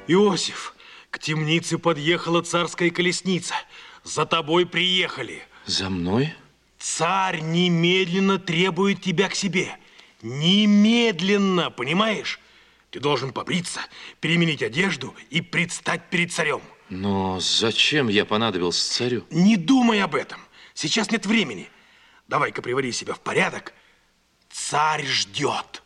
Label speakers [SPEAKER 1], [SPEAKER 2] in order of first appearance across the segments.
[SPEAKER 1] Иосиф, к темнице подъехала царская колесница. За тобой приехали.
[SPEAKER 2] За мной?
[SPEAKER 1] Царь немедленно требует тебя к себе. Немедленно, понимаешь? Ты должен побриться, переменить одежду и предстать перед царем.
[SPEAKER 2] Но зачем я понадобился царю?
[SPEAKER 1] Не думай об этом. Сейчас нет времени. Давай-ка приводи себя в порядок. Царь ждет.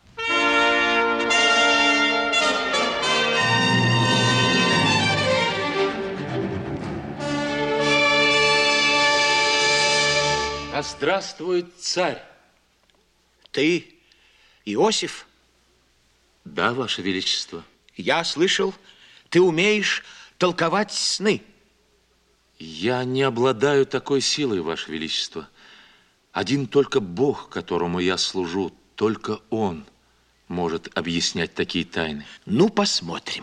[SPEAKER 2] Да здравствует царь.
[SPEAKER 3] Ты Иосиф?
[SPEAKER 2] Да, Ваше Величество.
[SPEAKER 3] Я слышал, ты умеешь толковать сны.
[SPEAKER 2] Я не обладаю такой силой, Ваше Величество. Один только Бог, которому я служу, только Он может объяснять такие тайны.
[SPEAKER 3] Ну, посмотрим.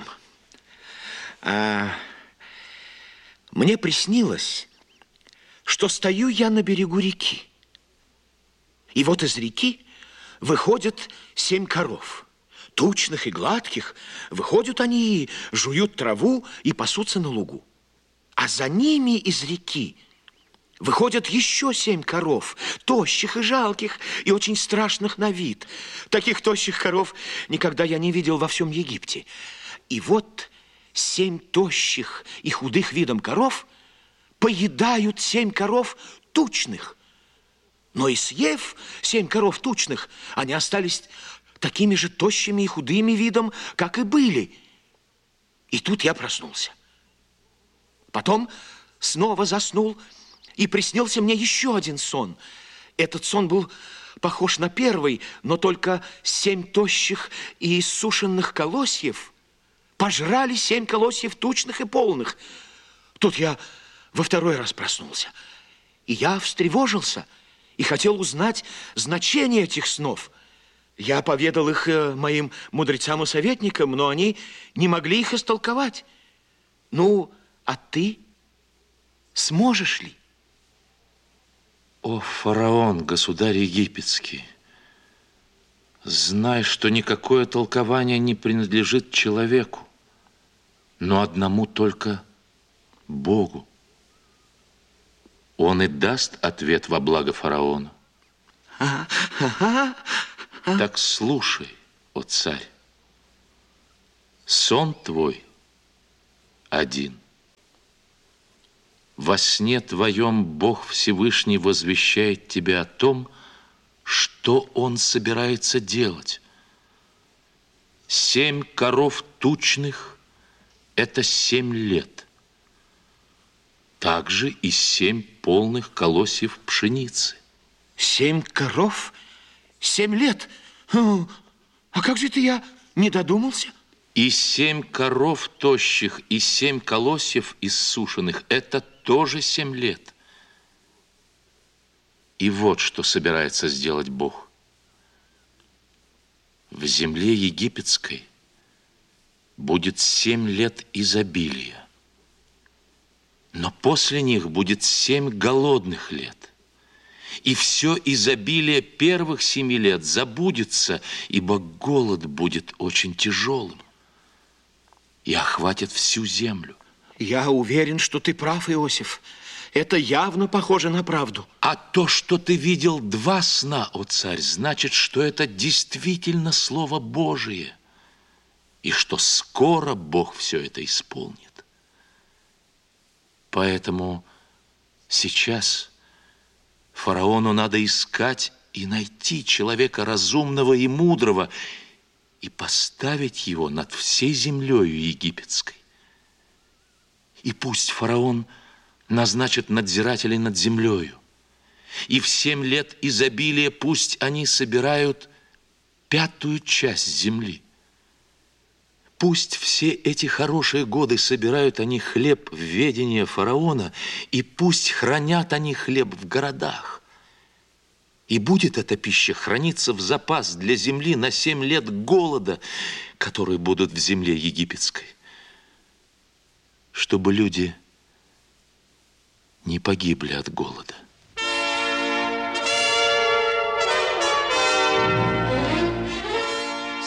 [SPEAKER 3] Мне приснилось, что стою я на берегу реки. И вот из реки выходят 7 коров. Тучных и гладких. Выходят они и жуют траву и пасутся на лугу. А за ними из реки выходят еще 7 коров, тощих и жалких, и очень страшных на вид. Таких тощих коров никогда я не видел во всем Египте. И вот 7 тощих и худых видом коров поедают 7 коров тучных. Но и съев 7 коров тучных, они остались такими же тощими и худыми видом, как и были. И тут я проснулся. Потом снова заснул, и приснился мне еще один сон. Этот сон был похож на первый, но только 7 тощих и иссушенных колосьев пожрали 7 колосьев тучных и полных. Тут я во второй раз проснулся. И я встревожился и хотел узнать значение этих снов. Я поведал их моим мудрецам и советникам, но они не могли их истолковать. Ну, а ты сможешь ли?
[SPEAKER 2] О, фараон, государь египетский, знай, что никакое толкование не принадлежит человеку, но одному только Богу. Он и даст ответ во благо фараону. Так слушай, о царь, сон твой один. Во сне твоем Бог Всевышний возвещает тебе о том, что Он собирается делать. 7 коров тучных – это 7 лет. Также и 7 полных колосьев пшеницы.
[SPEAKER 3] 7 коров? 7 лет? А как же это я не додумался?
[SPEAKER 2] И 7 коров тощих, и 7 колосьев иссушенных – это тоже 7 лет. И вот что собирается сделать Бог. В земле египетской будет 7 лет изобилия, но после них будет 7 голодных лет. И все изобилие первых 7 лет забудется, ибо голод будет очень тяжелым и охватит всю землю.
[SPEAKER 3] Я уверен, что ты прав, Иосиф. Это явно похоже на правду.
[SPEAKER 2] А то, что ты видел 2 сна, о царь, значит, что это действительно Слово Божие, и что скоро Бог все это исполнит. Поэтому сейчас фараону надо искать и найти человека разумного и мудрого и поставить его над всей землею египетской. И пусть фараон назначит надзирателей над землею, и в 7 лет изобилия пусть они собирают 5-ю часть земли. Пусть все эти хорошие годы собирают они хлеб в ведение фараона, и пусть хранят они хлеб в городах. И будет эта пища храниться в запас для земли на 7 лет голода, которые будут в земле египетской, чтобы люди не погибли от голода.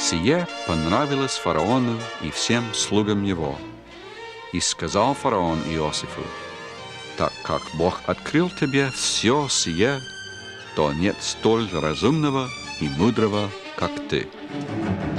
[SPEAKER 4] Сие понравилось фараону и всем слугам его. И сказал фараон Иосифу: так как Бог открыл тебе все сие, то нет столь разумного и мудрого, как ты.